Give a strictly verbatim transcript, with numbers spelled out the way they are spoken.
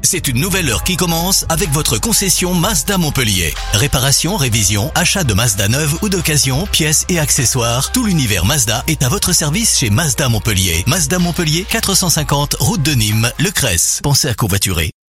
C'est une nouvelle heure qui commence avec votre concession Mazda Montpellier. Réparation, révision, achat de Mazda neuve ou d'occasion, pièces et accessoires. Tout l'univers Mazda est à votre service chez Mazda Montpellier. Mazda Montpellier, quatre cent cinquante route de Nîmes, Le Cresse. Pensez à covoiturer.